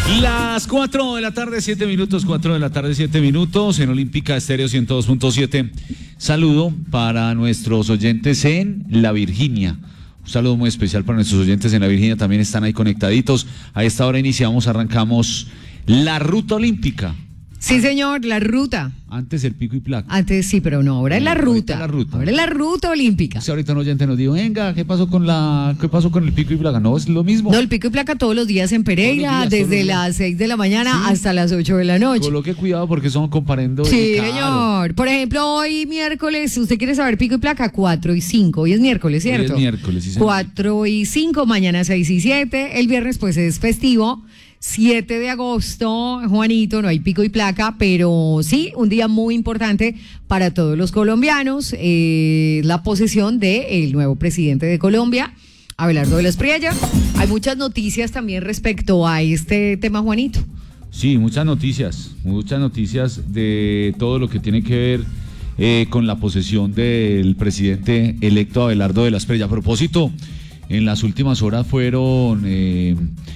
Las 4 de la tarde, 7 minutos, 4 de la tarde, 7 minutos, en Olímpica Estéreo 102.7. Saludo para nuestros oyentes en La Virginia. Un saludo muy especial para nuestros oyentes en La Virginia, también están ahí conectaditos. A esta hora arrancamos la ruta olímpica. Sí, señor, la ruta. Antes el pico y placa. Antes sí, pero no, ahora es la ruta. Ahora es la ruta olímpica. Si ahorita un oyente nos dijo, venga, ¿qué pasó con el pico y placa? No, es lo mismo. No, el pico y placa todos los días en Pereira, desde las 6 de la mañana hasta las 8 de la noche. Coloque cuidado porque son comparendo. Sí, señor. Por ejemplo, hoy miércoles, ¿usted quiere saber pico y placa? 4 y 5. Hoy es miércoles, ¿cierto? Hoy es miércoles, sí, señor. 4 y 5, mañana 6 y 7. El viernes pues es festivo. 7 de agosto, Juanito, no hay pico y placa, pero sí, un día muy importante para todos los colombianos, la posesión del nuevo presidente de Colombia, Abelardo de la Espriella. Hay muchas noticias también respecto a este tema, Juanito. Sí, muchas noticias de todo lo que tiene que ver con la posesión del presidente electo Abelardo de la Espriella. A propósito, en las últimas horas fueron